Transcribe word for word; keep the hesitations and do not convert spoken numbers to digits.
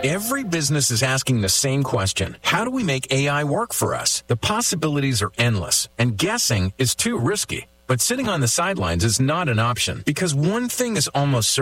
Every business is asking the same question. How do we make A I work for us? The possibilities are endless, and guessing is too risky. But sitting on the sidelines is not an option, because one thing is almost certain.